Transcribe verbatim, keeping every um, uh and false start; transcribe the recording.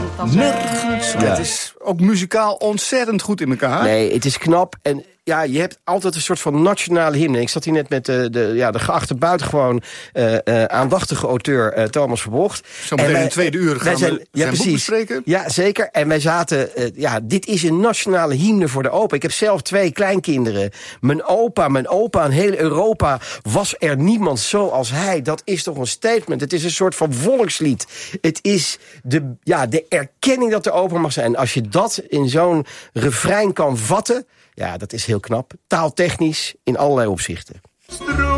nergens. Ja. Het is ook muzikaal ontzettend goed in elkaar. Nee, het is knap. En ja, je hebt altijd een soort van nationale hymne. Ik zat hier net met de, de, ja, de geachte buitengewoon uh, uh, aandachtige auteur uh, Thomas Verbocht. Zometeen in de tweede uur gaan zijn, we ja, zijn boek bespreken. Ja, zeker. En wij zaten, uh, ja, dit is een nationale hymne voor de opa. Ik heb zelf twee kleinkinderen. Mijn opa, mijn opa in heel Europa was er niemand zoals hij. Dat is toch een statement. Het is een soort van volkslied. Het is de, ja, de erkenning dat de opa mag zijn. Als je dat in zo'n refrein kan vatten, ja, dat is heel knap. Taaltechnisch in allerlei opzichten.